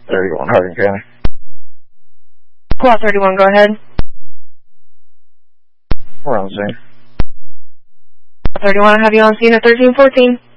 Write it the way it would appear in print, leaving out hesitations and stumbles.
31 Hardin County. Call 31, go ahead. We're on the scene. 31, I have you on scene at 1314.